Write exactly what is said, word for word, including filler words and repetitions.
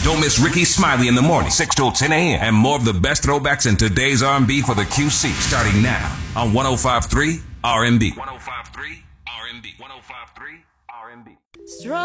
Don't miss Ricky Smiley in the morning, six till ten a.m. And more of the best throwbacks in today's R and B for the Q C, starting now on one oh five point three R and B. one oh five point three R and B. one oh five point three R and B.